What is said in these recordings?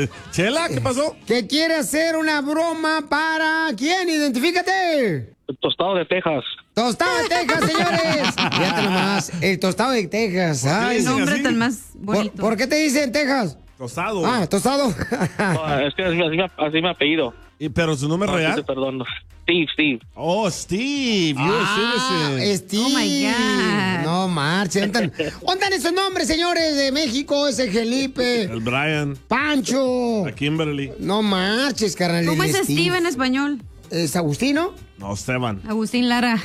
Chela, ¿qué pasó? Que quiere hacer una broma para... ¿Quién? Identifícate. El tostado de Texas. Tostado de Texas, señores. Fíjate nomás, el tostado de Texas. Ay, El nombre tan más bonito. ¿Por qué te dicen Texas? Tostado. Ah, tostado. No, es que así me apellido. ¿Pero su nombre real? Te perdono. Steve. Oh, Steve. Steve. Oh, my God. No marchen. ¿Dónde están esos nombres, señores, de México? Ese Felipe. El Brian. Pancho. La Kimberly. No marches, carnal. ¿Cómo es Steve en español? ¿Es Agustino? No, Esteban. Agustín Lara.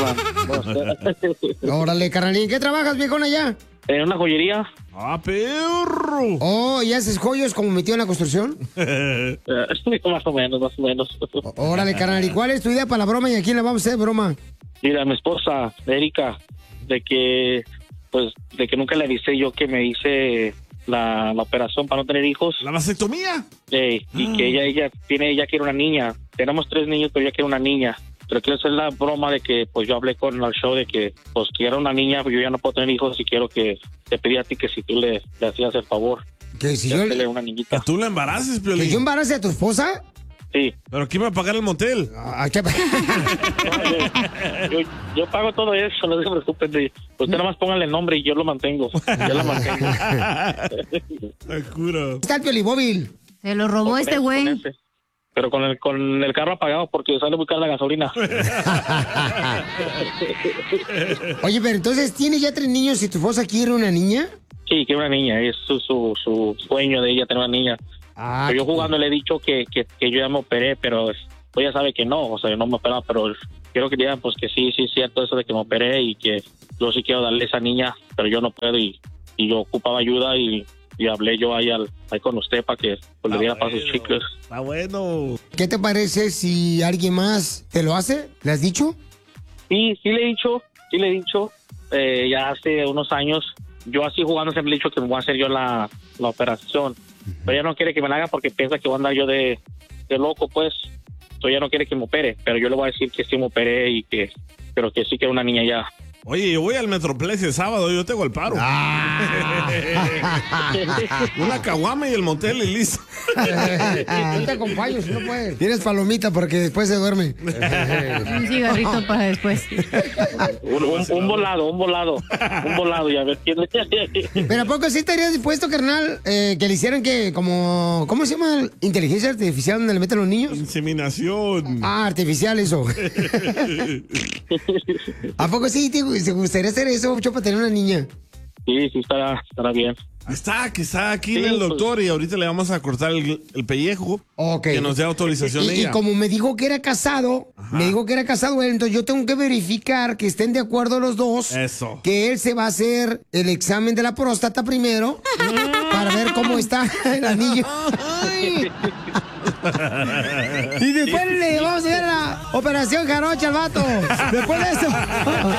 Órale, carnalín. ¿Qué trabajas, viejón, allá? En una joyería. ¡Ah, perro! Oh, ¿y haces joyos como metido en la construcción? Más o menos. Órale, carnal. ¿Y cuál es tu idea para la broma y a quién le vamos a hacer broma? Mira, mi esposa, Erika, de que nunca le avisé yo que me hice la operación para no tener hijos. ¿La vasectomía? Sí, y que ella quiere una niña. Tenemos 3 niños, pero ella quiere una niña. Pero quiero hacer la broma de que pues yo hablé con el show de que pues quiero una niña, yo ya no puedo tener hijos y quiero que te pedí a ti que si tú le hacías el favor. ¿Que si yo le una niñita? ¿Que tú la embaraces, Piolín? ¿Que yo embarace a tu esposa? Sí. ¿Pero quién va a pagar el motel? Yo pago todo eso, no se preocupen. Usted nada más póngale el nombre y yo lo mantengo. Yo la mantengo. Te juro. Está el Piolibóvil. Se lo robó este güey. Pero con el carro apagado porque sale muy cara la gasolina. Oye, pero entonces, ¿tienes ya 3 niños y tu esposa quiere una niña? Sí, quiere una niña. Es su sueño de ella tener una niña. Pero yo jugando le he dicho que yo ya me operé, pero ella sabe que no. O sea, yo no me operaba, pero quiero que digan pues que sí, es cierto eso de que me operé y que yo sí quiero darle a esa niña, pero yo no puedo y yo ocupaba ayuda y hablé yo ahí con usted para que pues, le diera para sus chicles. Está bueno. ¿Qué te parece si alguien más te lo hace? ¿Le has dicho? Sí le he dicho. Ya hace unos años, yo así jugando siempre le he dicho que me voy a hacer yo la operación. Pero ella no quiere que me la haga porque piensa que voy a andar yo de loco, pues. Entonces ella no quiere que me opere, pero yo le voy a decir que sí me operé pero que sí que era una niña ya. Oye, yo voy al Metroplex el sábado, yo tengo el paro. Una caguama y el motel y listo. Yo te acompaño si no puedes. Tienes palomita porque después se duerme. Un cigarrito para después. Un volado y a ver quién. Pero ¿a poco sí estarías dispuesto, carnal, que le hicieran ¿cómo se llama? ¿Inteligencia artificial donde le meten los niños? Inseminación. Artificial eso. ¿A poco sí te gustaría hacer eso, Chopo, para tener una niña? Sí, estará bien. Que está aquí en el doctor y ahorita le vamos a cortar el pellejo. Okay. Que nos dé autorización ella. Y como me dijo que era casado, él, entonces yo tengo que verificar que estén de acuerdo los dos. Eso. Que él se va a hacer el examen de la próstata primero para ver cómo está el anillo. Y después le vamos a hacer la operación jarocha al vato. Después de eso.